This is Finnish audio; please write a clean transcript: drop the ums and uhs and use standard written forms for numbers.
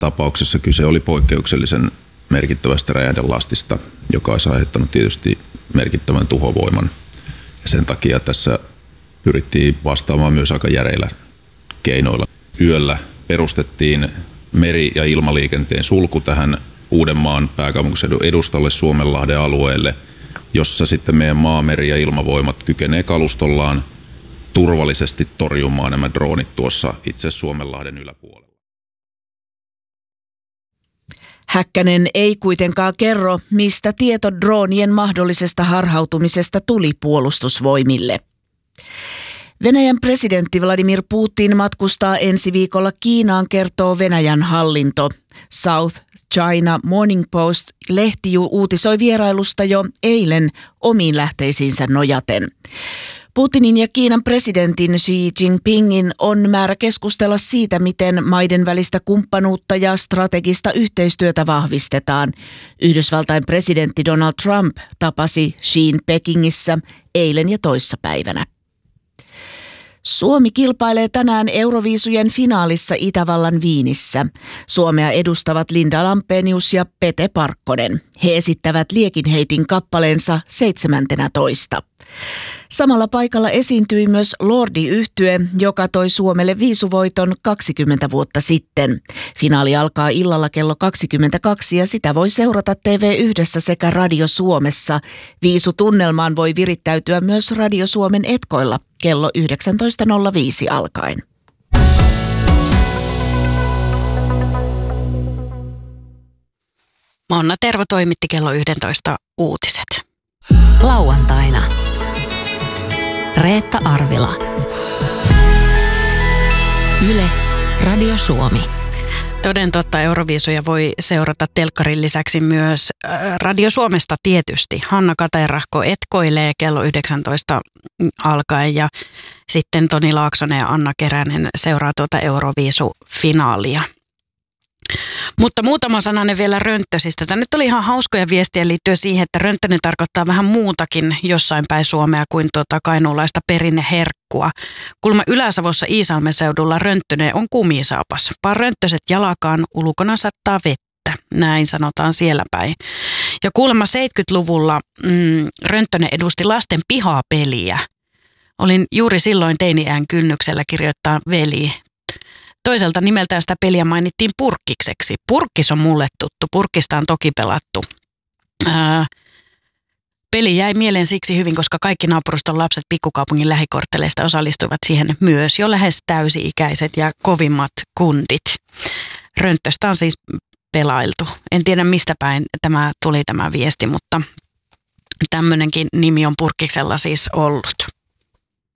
tapauksessa kyse oli poikkeuksellisen merkittävästä räjähdelastista, joka olisi aiheuttanut tietysti merkittävän tuhovoiman. Ja sen takia tässä pyrittiin vastaamaan myös aika järeillä keinoilla. Yöllä perustettiin meri- ja ilmaliikenteen sulku tähän Uudenmaan pääkaupunkiseudun edustalle Suomenlahden alueelle, jossa sitten meidän maa-, meri- ja ilmavoimat kykenee kalustollaan turvallisesti torjumaan nämä droonit tuossa itse Suomenlahden yläpuolella. Häkkänen ei kuitenkaan kerro, mistä tieto droonien mahdollisesta harhautumisesta tuli Puolustusvoimille. Venäjän presidentti Vladimir Putin matkustaa ensi viikolla Kiinaan, kertoo Venäjän hallinto. South China Morning Post-lehti uutisoi vierailusta jo eilen omiin lähteisiinsä nojaten. Putinin ja Kiinan presidentin Xi Jinpingin on määrä keskustella siitä, miten maiden välistä kumppanuutta ja strategista yhteistyötä vahvistetaan. Yhdysvaltain presidentti Donald Trump tapasi Xiin Pekingissä eilen ja toissapäivänä. Suomi kilpailee tänään Euroviisujen finaalissa Itävallan Viinissä. Suomea edustavat Linda Lampenius ja Pete Parkkonen. He esittävät liekinheitin kappaleensa 17. Samalla paikalla esiintyi myös Lordi-yhtye, joka toi Suomelle viisuvoiton 20 vuotta sitten. Finaali alkaa illalla kello 22 ja sitä voi seurata TV1 sekä Radio Suomessa. Viisutunnelmaan voi virittäytyä myös Radio Suomen etkoilla kello 19.05 alkaen. Monna Tervo toimitti kello 11 uutiset. Lauantaina Reetta Arvila. Yle, Radio Suomi. Toden totta, Euroviisuja voi seurata telkkarin lisäksi myös Radio Suomesta tietysti. Hanna Katerahko etkoilee kello 19 alkaen ja sitten Toni Laaksonen ja Anna Keränen seuraa tuota Euroviisufinaalia. Mutta muutama sananen vielä Rönttösistä. Tämä nyt oli ihan hauskoja viestiä liittyen siihen, että Rönttönen tarkoittaa vähän muutakin jossain päin Suomea kuin kainuulaista perinneherkkua. Kuulemma Ylä-Savossa Iisalmen seudulla Rönttönen on kumisaapas. Paar rönttöset jalakaan, ulkona sattaa vettä. Näin sanotaan siellä päin. Ja kuulemma 70-luvulla Rönttönen edusti lasten pihapeliä. Olin juuri silloin teini-iän kynnyksellä kirjoittaa veli. Toiselta nimeltään sitä peliä mainittiin Purkkikseksi. Purkkis on mulle tuttu. Purkkista on toki pelattu. Peli jäi mieleen siksi hyvin, koska kaikki naapuruston lapset pikkukaupungin lähikortteleista osallistuivat siihen myös jo lähes täysi-ikäiset ja kovimmat kundit. Rönttöstä on siis pelailtu. En tiedä mistä päin tämä viesti, mutta tämmöinenkin nimi on Purkkiksella siis ollut.